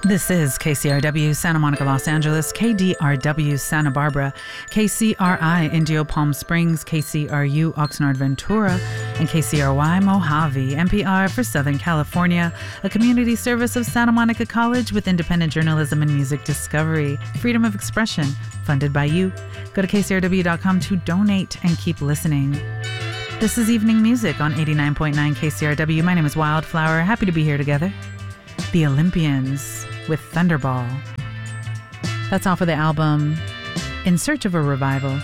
This is KCRW Santa Monica, Los Angeles, KDRW Santa Barbara, KCRI Indio Palm Springs, KCRU Oxnard Ventura, and KCRY Mojave, NPR for Southern California, a community service of Santa Monica College with independent journalism and music discovery, freedom of expression, funded by you. Go to KCRW.com to donate and keep listening. This is Evening Music on 89.9 KCRW. My name is Wildflower. Happy to be here together. The Olympians with Thunderball. That's off of the album In Search of a Revival.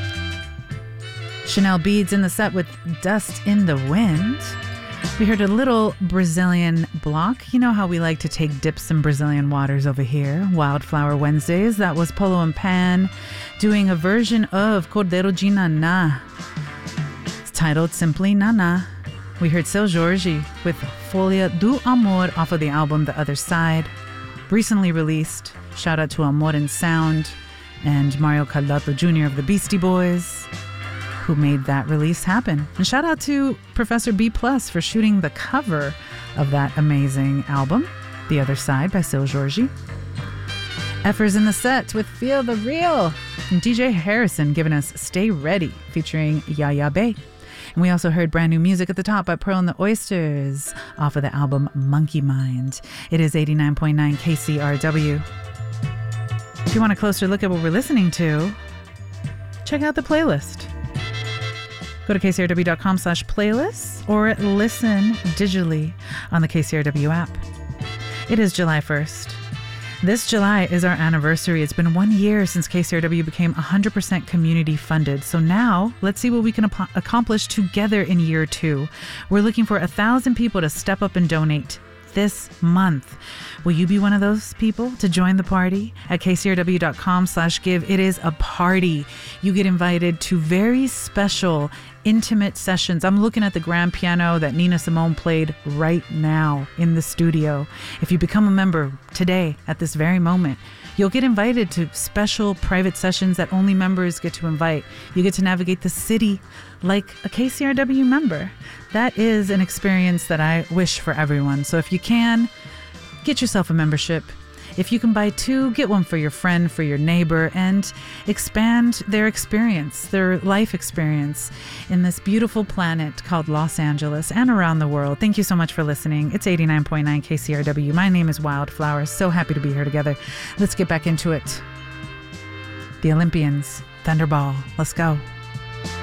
Chanel Beads in the set with Dust in the Wind. We heard a little Brazilian block. You know how we like to take dips in Brazilian waters over here. Wildflower Wednesdays. That was Polo and Pan doing a version of Cordeiro de Naná. It's titled simply Naná. We heard Seu Jorge with Folha do Amor off of the album The Other Side. Recently released. Shout out to Amor and Sound and Mario Caldato Jr. of the Beastie Boys, who made that release happen. And shout out to Professor B Plus for shooting the cover of that amazing album, The Other Side by Seu Jorge. Effer's in the set with Feel the Real. And DJ Harrison giving us Stay Ready featuring Yaya Bay. And we also heard brand new music at the top by Pearl and the Oysters off of the album Monkey Mind. It is 89.9 KCRW. If you want a closer look at what we're listening to, check out the playlist. Go to kcrw.com/playlists or listen digitally on the KCRW app. It is July 1st. This July is our anniversary. It's been 1 year since KCRW became 100% community funded. So now let's see what we can accomplish together in year 2. We're looking for 1,000 people to step up and donate this month. Will you be one of those people to join the party? At kcrw.com/give, it is a party. You get invited to very special, intimate sessions. I'm looking at the grand piano that Nina Simone played right now in the studio. If you become a member today, at this very moment, you'll get invited to special private sessions that only members get to invite. You get to navigate the city like a KCRW member. That is an experience that I wish for everyone. So if you can, get yourself a membership. If you can buy 2, get one for your friend, for your neighbor, and expand their experience, their life experience in this beautiful planet called Los Angeles and around the world. Thank you so much for listening. It's 89.9 KCRW. My name is Wildflower. So happy to be here together. Let's get back into it. The Olympians, Thunderball. Let's go.